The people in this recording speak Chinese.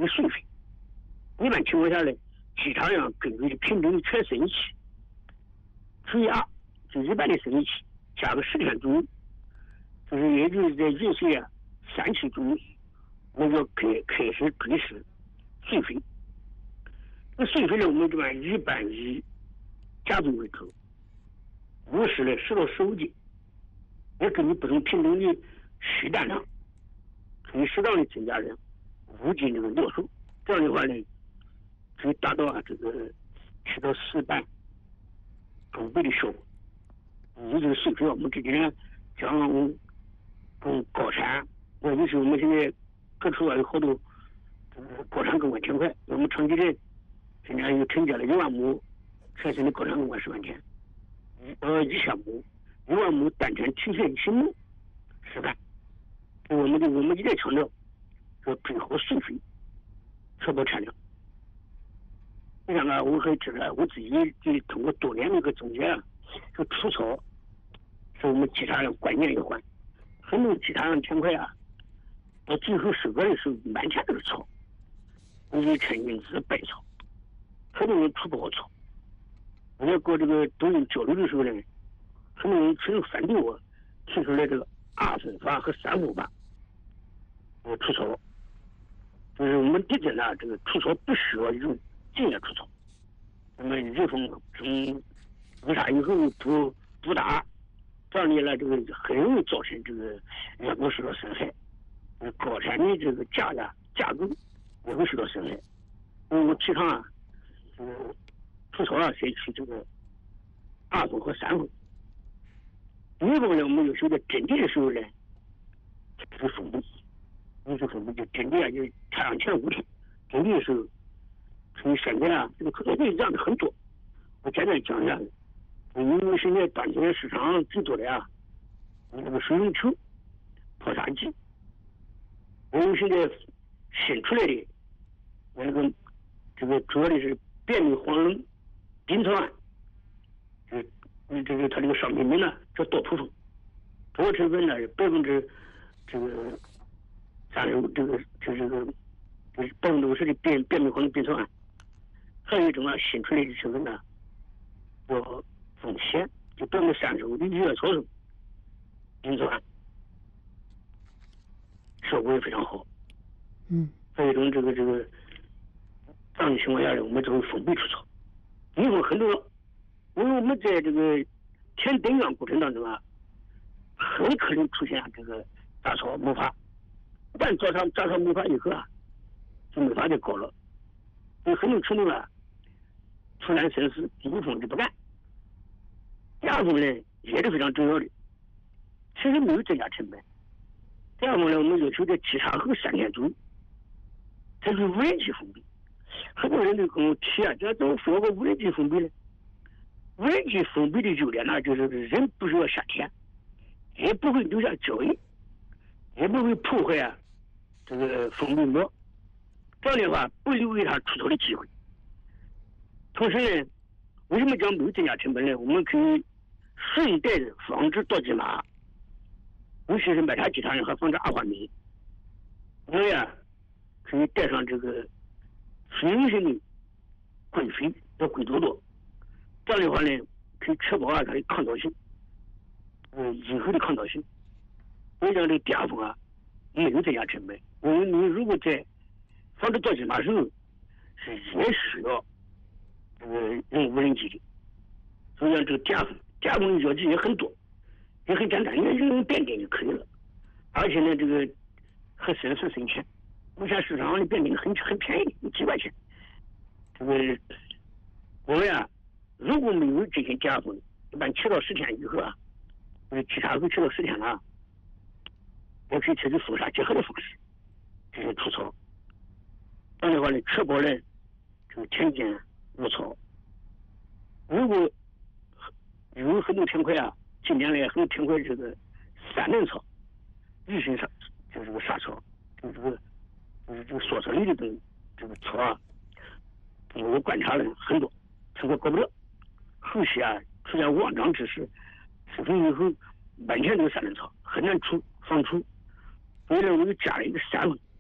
个水分。一般情况下呢，机场上根据品种的全生理期，除以2，就一般的生理期加个10天左右，就是也就是在饮水啊3期左右，那就开始追施水肥。那水肥呢，我们这边一般以家族为主，50呢10到15斤，也根据不同品种的需蛋量，可以适当的增加量5斤这个尿素，这样的话呢，可以达到这个7到4倍中倍的效果。这个水肥我们这几年像高产，尤其我们现在各处有好多高产更换田块，我们长期的今年又承接了1万亩全新的高产更换示范田，1000亩1万亩单产提前型木示范。我们一再强调说最好水肥，确保产量。你看啊，我还知道我自己就通过多年的一个总结啊，说除草是我们基场上关键一环。很多基场上田块啊，到最后收割的时候满田都是草，一称因子百草，很多人除不好草。我在过这个抖音交流的时候呢，很多人群反对我提出来这个2分法和3分法除草。就是我们地震呢，这个除草不需要用尽量除草，那么人风为啥以后不打，这样的呢，这个很容易造成这个员工受到损害，高产的这个架构也会受到损害。我提倡除草采取这个2分和3分。第一步呢，我们有时候在整地的时候呢，就是封闭。就是封闭就整地就插上前5天，整地的时候，所以现在这个除草剂让的很多。我简单讲一下，因为现在当前市场最多的这个水溶球、泡沙剂，我们现在新出来的这个主要的是便秘黄龙冰草胺，它这个商品名呢叫多普风，主要成分呢是30%这个50%的便秘黄龙冰草胺，还有一种新出来的成分呢叫风险，就35%的月草素冰草胺，效果也非常好。还有一种这个这样的情况下呢，我们都封闭除草。因为很多，因为我们在这个田登养过程当中很可能出现这个杂草木伐，但杂草木伐以后就没法再搞了。所以很多程度突然深思，第一峰就不干。第2峰呢也是非常重要的，其实没有增加成本。第2峰呢，我们要求在基场后3天左右，它是无人机封闭。很多人都跟我提这怎么说个无人机封闭呢？无人机封闭的优点呢，就是人不需要下田，也不会留下脚印，也不会破坏这个封闭膜，这样的话不留给他出草的机会。同时呢，为什么讲没有增加成本呢？我们可以顺带的防止倒机马，尤其是麦茶基场上和防止二化醚。我们可以带上这个水溶性的硅肥叫硅多多，这样的话呢，可以确保它的抗倒性，以后的抗倒性。所以讲这个第2峰没有增加成本。我们你如果在防止倒机马时候也需要用无人机的，所以讲这个第2峰的药剂也很多，也很简单，你用便点就可以了。而且呢，这个和省时省钱。目前市场上的便点很便宜，几块钱。这个我们如果没有进行第2峰，一般7到10天以后基场后7到10天了，我可以采取风沙结合的方式进行除草。这样的话呢，确保呢这个田间无草。如果有很多田块近年来很多田块这个散嫩草、日新沙，就是这个沙草，就是这个缩草类的这个草我观察了很多，成果搞不了。后期出现旺长之势，施肥以后满田都是散嫩草，很难防除。所以呢，我就加了一个3峰，